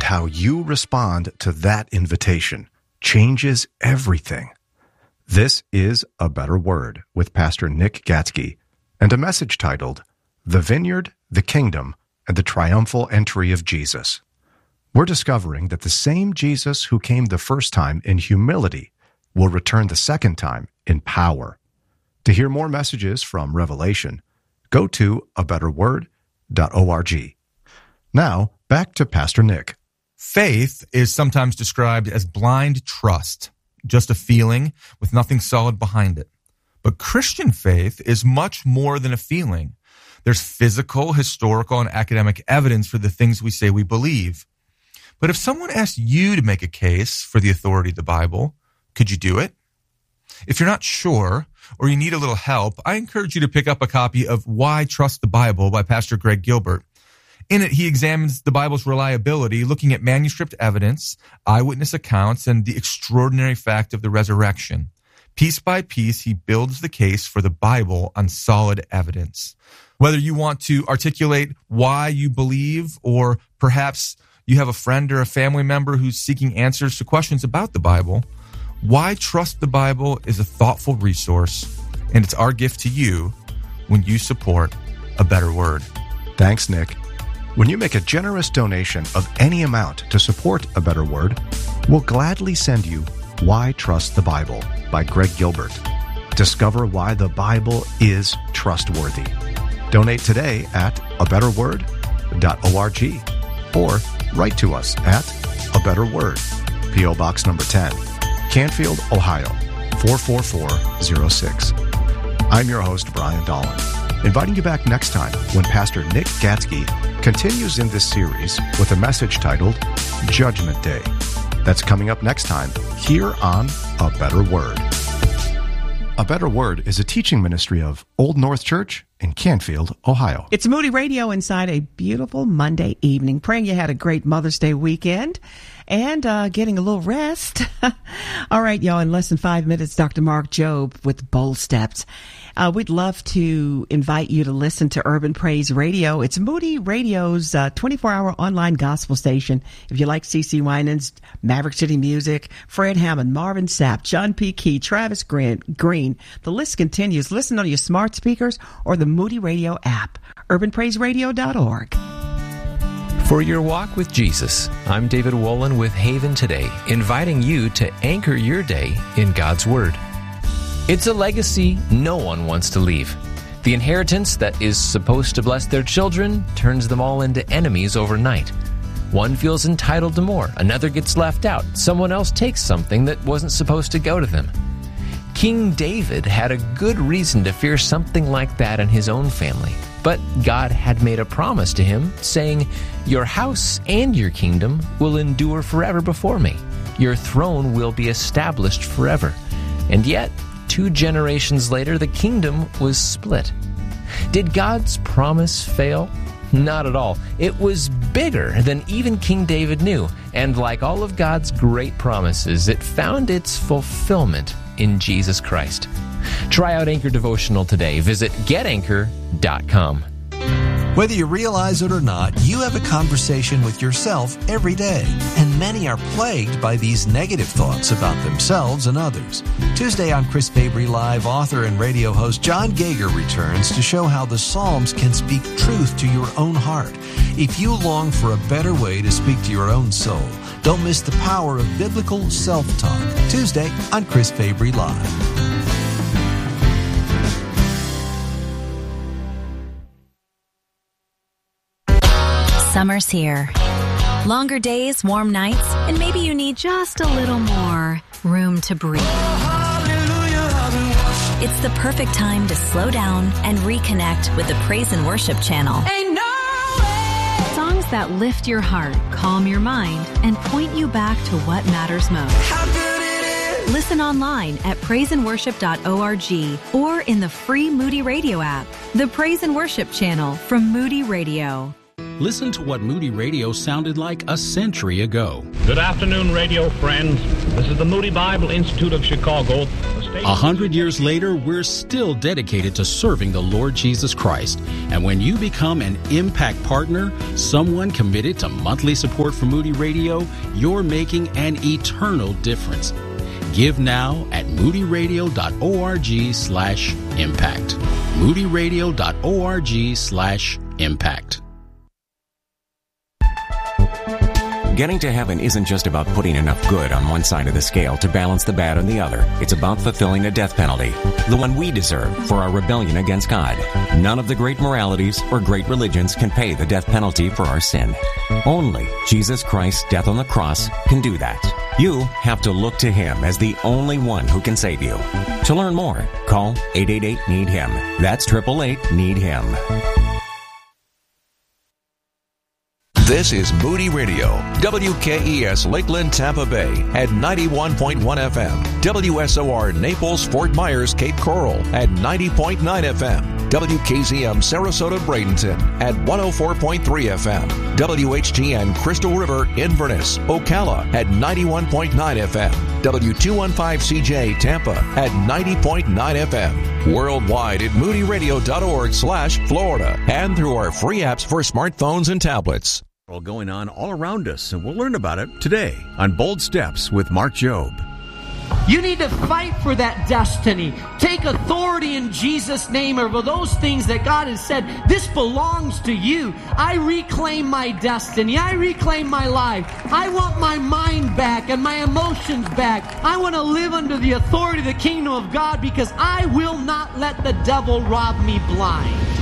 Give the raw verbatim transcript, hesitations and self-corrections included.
how you respond to that invitation changes everything. This is A Better Word with Pastor Nick Gatzke and a message titled, The Vineyard, the Kingdom, and the Triumphal Entry of Jesus. We're discovering that the same Jesus who came the first time in humility will return the second time in power. To hear more messages from Revelation, go to a better word dot org. Now, back to Pastor Nick. Faith is sometimes described as blind trust, just a feeling with nothing solid behind it. But Christian faith is much more than a feeling. There's physical, historical, and academic evidence for the things we say we believe. But if someone asked you to make a case for the authority of the Bible, could you do it? If you're not sure, or you need a little help, I encourage you to pick up a copy of Why Trust the Bible by Pastor Greg Gilbert. In it, he examines the Bible's reliability, looking at manuscript evidence, eyewitness accounts, and the extraordinary fact of the resurrection. Piece by piece, he builds the case for the Bible on solid evidence. Whether you want to articulate why you believe, or perhaps you have a friend or a family member who's seeking answers to questions about the Bible, Why Trust the Bible is a thoughtful resource, and it's our gift to you when you support A Better Word. Thanks, Nick. When you make a generous donation of any amount to support A Better Word, we'll gladly send you Why Trust the Bible by Greg Gilbert. Discover why the Bible is trustworthy. Donate today at a better word dot org or write to us at A Better Word, P O Box number ten, Canfield, Ohio, four four four zero six. I'm your host, Brian Dolan, inviting you back next time when Pastor Nick Gatzke continues in this series with a message titled Judgment Day. That's coming up next time here on A Better Word. A Better Word is a teaching ministry of Old North Church in Canfield, Ohio. It's Moody Radio inside a beautiful Monday evening. Praying you had a great Mother's Day weekend and uh, getting a little rest. All right, y'all, in less than five minutes, Doctor Mark Jobe with Bold Steps. Uh, we'd love to invite you to listen to Urban Praise Radio. It's Moody Radio's uh, twenty-four hour online gospel station. If you like C C Winans, Maverick City Music, Fred Hammond, Marvin Sapp, John P. Key, Travis Grant, Green, the list continues. Listen on your smart speakers or the Moody Radio app. urban praise radio dot org. For your walk with Jesus, I'm David Wolin with Haven Today, inviting you to anchor your day in God's Word. It's a legacy no one wants to leave. The inheritance that is supposed to bless their children turns them all into enemies overnight. One feels entitled to more, another gets left out, someone else takes something that wasn't supposed to go to them. King David had a good reason to fear something like that in his own family. But God had made a promise to him, saying, "Your house and your kingdom will endure forever before me. Your throne will be established forever." And yet, two generations later, the kingdom was split. Did God's promise fail? Not at all. It was bigger than even King David knew. And like all of God's great promises, it found its fulfillment in Jesus Christ. Try out Anchor Devotional today. Visit get anchor dot com. Whether you realize it or not, you have a conversation with yourself every day, and many are plagued by these negative thoughts about themselves and others. Tuesday on Chris Fabry Live, author and radio host John Gager returns to show how the Psalms can speak truth to your own heart. If you long for a better way to speak to your own soul, don't miss the power of biblical self-talk. Tuesday on Chris Fabry Live. Summer's here. Longer days, warm nights, and maybe you need just a little more room to breathe. It's the perfect time to slow down and reconnect with the Praise and Worship channel. Ain't no way. Songs that lift your heart, calm your mind, and point you back to what matters most. How good it is. Listen online at praise and worship dot org or in the free Moody Radio app. The Praise and Worship channel from Moody Radio. Listen to what Moody Radio sounded like a century ago. Good afternoon, radio friends. This is the Moody Bible Institute of Chicago. A hundred years later, we're still dedicated to serving the Lord Jesus Christ. And when you become an Impact Partner, someone committed to monthly support for Moody Radio, you're making an eternal difference. Give now at moodyradio.org slash impact. moodyradio.org slash impact. Getting to heaven isn't just about putting enough good on one side of the scale to balance the bad on the other. It's about fulfilling a death penalty, the one we deserve for our rebellion against God. None of the great moralities or great religions can pay the death penalty for our sin. Only Jesus Christ's death on the cross can do that. You have to look to Him as the only one who can save you. To learn more, call eight eight eight, need him. That's eight eight eight, need him. This is Moody Radio, W K E S Lakeland, Tampa Bay at ninety-one point one F M, W S O R Naples, Fort Myers, Cape Coral at ninety point nine F M, W K Z M Sarasota, Bradenton at one oh four point three F M, W H G N Crystal River, Inverness, Ocala at ninety-one point nine F M, W two fifteen C J Tampa at ninety point nine F M, worldwide at moodyradio.org slash Florida, and through our free apps for smartphones and tablets. Going on all around us, and we'll learn about it today on Bold Steps with Mark Jobe. You need to fight for that destiny. Take authority in Jesus' name over those things that God has said, this belongs to you. I reclaim my destiny. I reclaim my life. I want my mind back and my emotions back. I want to live under the authority of the kingdom of God because I will not let the devil rob me blind.